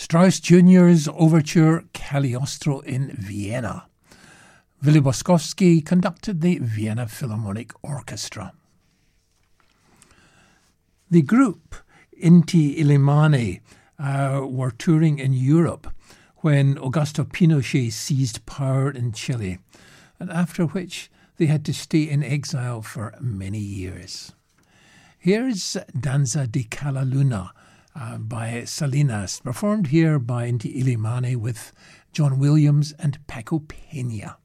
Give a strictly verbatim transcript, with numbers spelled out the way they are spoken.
Strauss Junior's overture Cagliostro in Vienna. Willy Boskowski conducted the Vienna Philharmonic Orchestra. The group Inti Illimani uh, were touring in Europe when Augusto Pinochet seized power in Chile, and after which they had to stay in exile for many years. Here's Danza di Cala Luna uh, by Salinas, performed here by Inti Illimani with John Williams and Paco Peña.